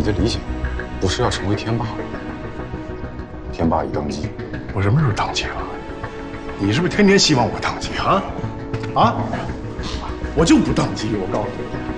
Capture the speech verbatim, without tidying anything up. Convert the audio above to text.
的理想不是要成为天霸，天霸已当机。 我什么时候当机了？你是不是天天希望我当机啊？啊！我就不当机，我告诉你。